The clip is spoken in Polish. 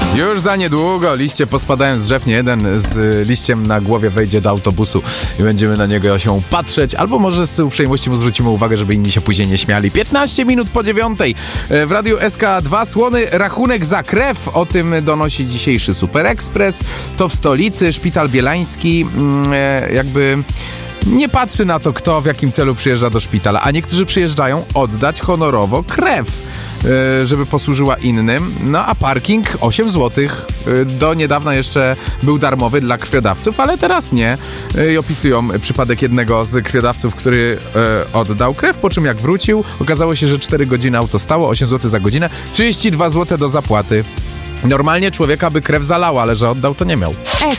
Już za niedługo liście pospadają z drzew, nie jeden z liściem na głowie wejdzie do autobusu i będziemy na niego się patrzeć, albo może z uprzejmości mu zwrócimy uwagę, żeby inni się później nie śmiali. 15 minut po 9 w Radiu SK2 słony rachunek za krew, o tym donosi dzisiejszy Super Express. To w stolicy Szpital Bielański jakby nie patrzy na to, kto w jakim celu przyjeżdża do szpitala, a niektórzy przyjeżdżają oddać honorowo krew, żeby posłużyła innym. No a parking 8 zł. Do niedawna jeszcze był darmowy dla krwiodawców, ale teraz nie. I opisują przypadek jednego z krwiodawców, który oddał krew, po czym jak wrócił, okazało się, że 4 godziny auto stało, 8 zł za godzinę, 32 zł do zapłaty. Normalnie człowieka by krew zalała, ale że oddał, to nie miał.